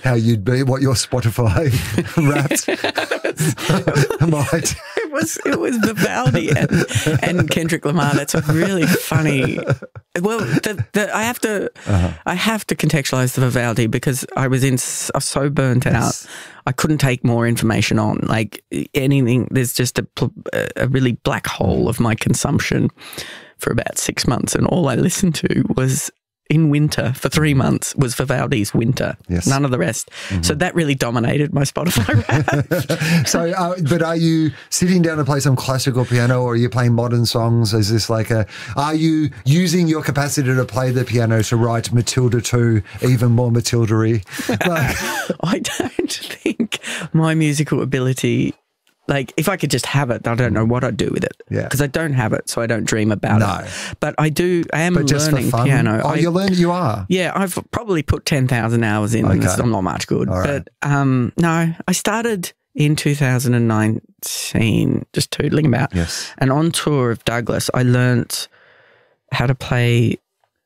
how you'd be, what your Spotify Wrapped might. It was Vivaldi and Kendrick Lamar. That's a really funny. Well, I have to contextualize the Vivaldi because I was so burnt out. I couldn't take more information on like anything. There's just a really black hole of my consumption for about 6 months, and all I listened to was in winter for 3 months was Vivaldi's Winter. Yes. None of the rest. Mm-hmm. So that really dominated my Spotify Wrapped. So, but are you sitting down to play some classical piano, or are you playing modern songs? Is this like are you using your capacity to play the piano to write Matilda 2 even more Matilda-y? I don't think my musical ability, like if I could just have it, I don't know what I'd do with it. Yeah. Because I don't have it, so I don't dream about it. But I am learning piano. Oh, you are? Yeah, I've probably put 10,000 hours in. Okay. I'm not much good. Right. But no, I started in 2019 just tootling about. Yes. And on tour of Douglas, I learnt how to play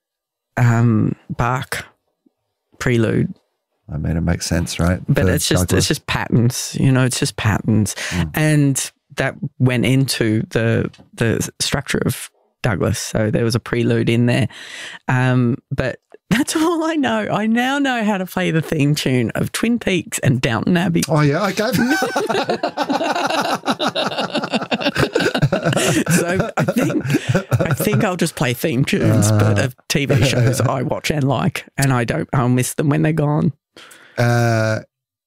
Bach Prelude. I mean, it makes sense, right? But it's just patterns, it's just patterns. And that went into the structure of Douglas. So there was a prelude in there. But that's all I know. I now know how to play the theme tune of Twin Peaks and Downton Abbey. Oh, yeah? Okay. So I think I'll just play theme tunes, but of TV shows I watch and like, and I'll miss them when they're gone. I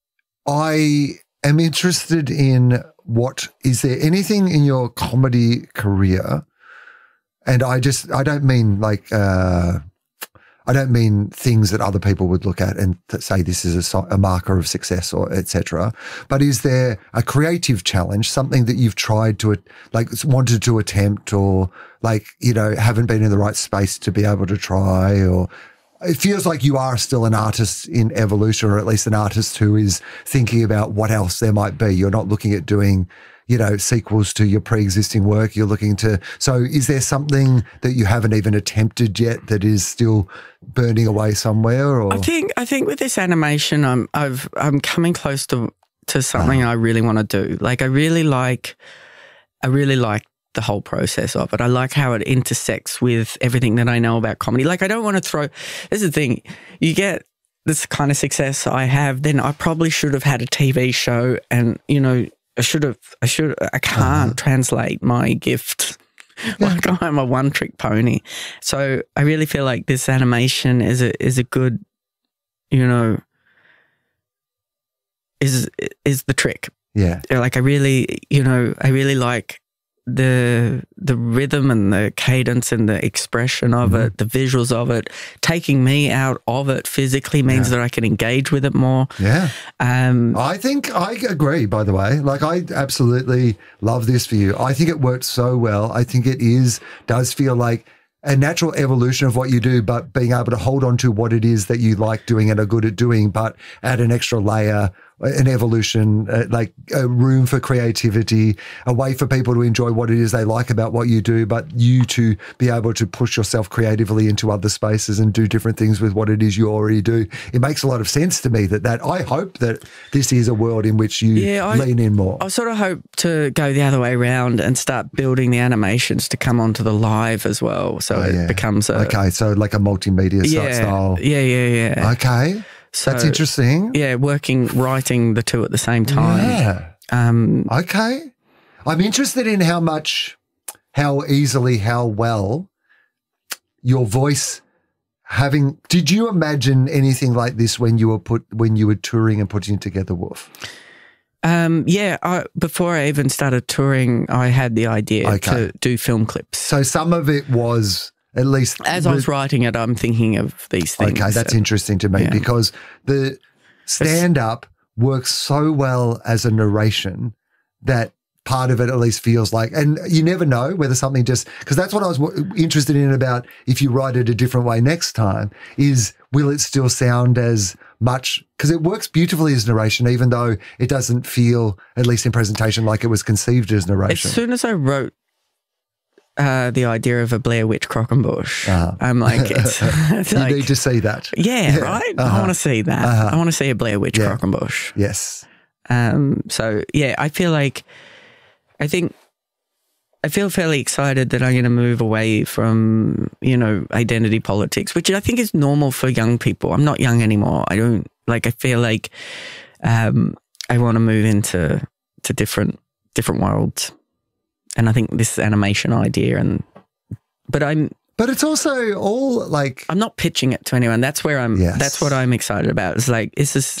am interested in is there anything in your comedy career, and I don't mean like, I don't mean things that other people would look at and say this is a marker of success or et cetera, but is there a creative challenge, something that you've tried to, like wanted to attempt, or like, haven't been in the right space to be able to try, or it feels like you are still an artist in evolution, or at least an artist who is thinking about what else there might be. You're not looking at doing, sequels to your pre-existing work. You're looking to, so is there something that you haven't even attempted yet that is still burning away somewhere? Or I think with this animation, I'm coming close to something I really want to do. Like I really like the whole process of it. I like how it intersects with everything that I know about comedy. Like I don't want to throw, this is the thing, you get this kind of success I have, then I probably should have had a TV show, and, I can't translate my gift. Like I'm a one-trick pony. So I really feel like this animation is a good, is the trick. Yeah. Like I really like the rhythm and the cadence and the expression of it, the visuals of it. Taking me out of it physically means that I can engage with it more. Yeah. I think I agree, by the way. Like I absolutely love this for you. I think it works so well. I think it does feel like a natural evolution of what you do, but being able to hold on to what it is that you like doing and are good at doing, but add an extra layer, an evolution, like a room for creativity, a way for people to enjoy what it is they like about what you do, but you to be able to push yourself creatively into other spaces and do different things with what it is you already do. It makes a lot of sense to me that I hope that this is a world in which you lean in more. I sort of hope to go the other way around and start building the animations to come onto the live as well. So it becomes so like a multimedia style. Yeah. Okay. So, that's interesting. Yeah, writing the two at the same time. Yeah. Okay. I'm interested in how well your voice did you imagine anything like this when you were touring and putting together Wolf? Before I even started touring, I had the idea to do film clips. So some of it was, at least as I was writing it, I'm thinking of these things. Okay, that's interesting to me because the stand-up works so well as a narration that part of it at least feels like, and you never know whether something because that's what I was interested in about if you write it a different way next time, is will it still sound as much, because it works beautifully as narration, even though it doesn't feel, at least in presentation, like it was conceived as narration. As soon as I wrote the idea of a Blair Witch Crockenbush. I'm like, it's you like, need to see that. Yeah, right? I want to see that. I want to see a Blair Witch Crockenbush. Yes. So, yeah, I feel fairly excited that I'm going to move away from, identity politics, which I think is normal for young people. I'm not young anymore. I feel like I want to move into different worlds. And I think this animation idea but it's also all like, I'm not pitching it to anyone. That's where that's what I'm excited about. It's like, this is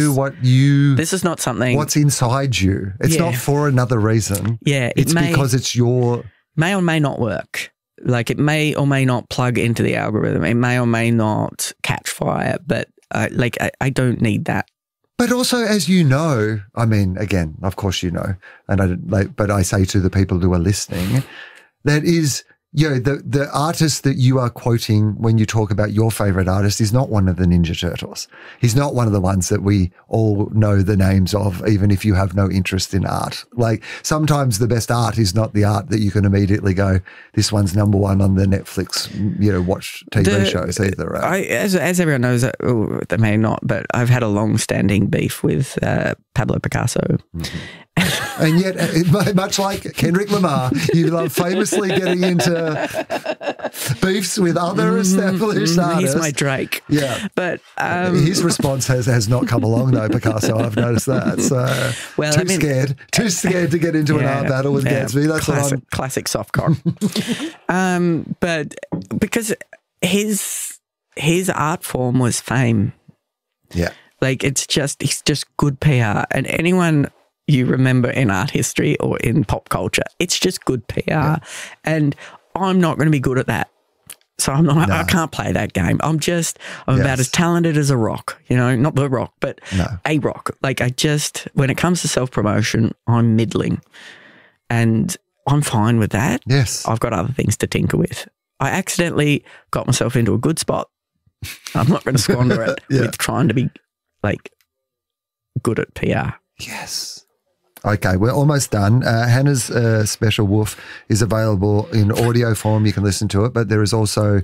not something. What's inside you. It's not for another reason. Yeah. It's because it's may or may not work. Like it may or may not plug into the algorithm. It may or may not catch fire, but I don't need that. But also, as you know, I mean, again, of course you know, but I say to the people who are listening, that is, the artist that you are quoting when you talk about your favorite artist is not one of the Ninja Turtles. He's not one of the ones that we all know the names of, even if you have no interest in art. Like sometimes the best art is not the art that you can immediately go, this one's number one on the Netflix, watch TV shows either. Right? As everyone knows, they may not, but I've had a long-standing beef with Pablo Picasso. Mm-hmm. And yet, much like Kendrick Lamar, you love famously getting into beefs with other established artists. He's my Drake. Yeah. But his response has not come along, though, Picasso. I've noticed that. So too scared to get into an art battle with Gatsby. That's classic soft cock. But because his art form was fame. Yeah. Like it's just good PR. And anyone you remember in art history or in pop culture, it's just good PR. Yeah. And I'm not going to be good at that. So I can't play that game. I'm about as talented as a rock, not the rock, but a rock. Like when it comes to self-promotion, I'm middling and I'm fine with that. Yes. I've got other things to tinker with. I accidentally got myself into a good spot. I'm not going to squander it with trying to be like good at PR. Yes. Okay, we're almost done. Hannah's special woof is available in audio form. You can listen to it, but there is also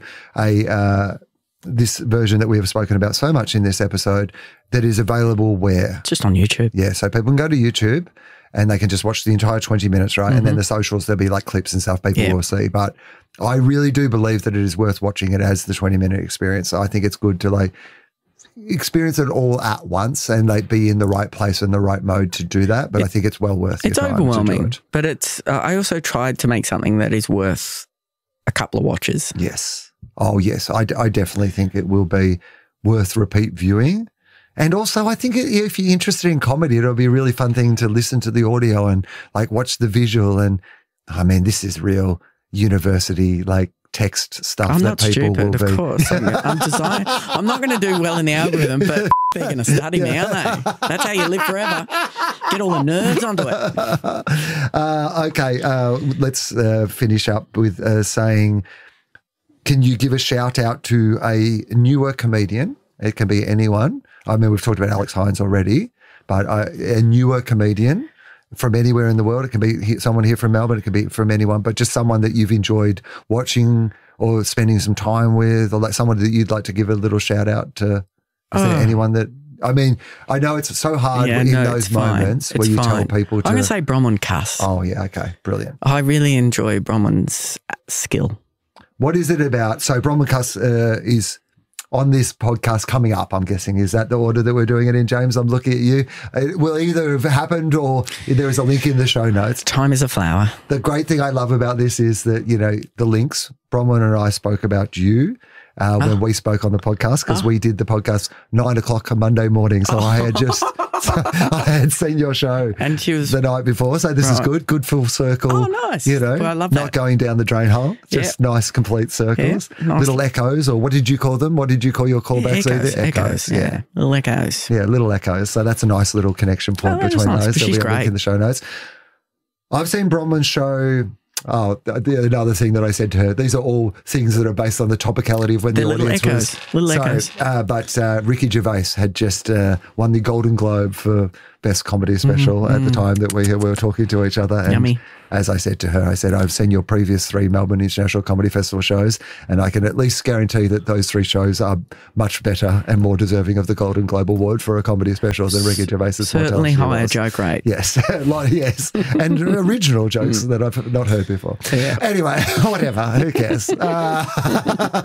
this version that we have spoken about so much in this episode that is available where? Just on YouTube. Yeah, so people can go to YouTube and they can just watch the entire 20 minutes, right? Mm-hmm. And then the socials, there'll be like clips and stuff people will see. But I really do believe that it is worth watching it as the 20-minute experience. I think it's good to experience it all at once and be in the right place and the right mode to do that. But I think it's well worth your time. It's overwhelming, but it's. I also tried to make something that is worth a couple of watches. Yes. Oh, yes. I definitely think it will be worth repeat viewing. And also, I think if you're interested in comedy, it'll be a really fun thing to listen to the audio and watch the visual. And I mean, this is real university text stuff. I'm that not people stupid, will of be. course. I'm not going to do well in the algorithm, but they're going to study me, aren't they? That's how you live forever. Get all the nerds onto it. Okay, let's finish up with saying, can you give a shout out to a newer comedian? It can be anyone. I mean, we've talked about Alex Hines already, but a newer comedian from anywhere in the world. It can be someone here from Melbourne. It can be from anyone, but just someone that you've enjoyed watching or spending some time with, or someone that you'd like to give a little shout out to. Is there anyone that, I mean, I know it's so hard in those moments where you tell people to. I'm going to say Bronwyn Cuss. Oh, yeah. Okay. Brilliant. I really enjoy Bronwyn's skill. What is it about? So Bronwyn Cuss is on this podcast coming up, I'm guessing. Is that the order that we're doing it in, James? I'm looking at you. It will either have happened or there is a link in the show notes. Time is a flower. The great thing I love about this is that, the links, Bronwyn and I spoke about you when we spoke on the podcast, because we did the podcast 9:00 on Monday morning. So I had I had seen your show and she was, the night before. So this is good full circle. Oh, nice. Well, I love that. Not going down the drain hole, just nice complete circles. Yeah, nice. Little echoes, or what did you call them? What did you call your callbacks? Echoes. Yeah. Little echoes. Yeah, little echoes. So that's a nice little connection point between those. She's There'll be a link in the show notes. I've seen Bronwyn's show. Oh, another thing that I said to her, these are all things that are based on the topicality of when the audience was. Little echoes. But Ricky Gervais had just won the Golden Globe for best comedy special at the time that we were talking to each other. And Yummy. as I said to her, I said, I've seen your previous 3 Melbourne International Comedy Festival shows, and I can at least guarantee that those 3 shows are much better and more deserving of the Golden Globe Award for a comedy special than Ricky Gervais's Certainly higher joke rate. Yes, yes, and original jokes that I've not heard before. Yeah. Anyway, whatever, who cares?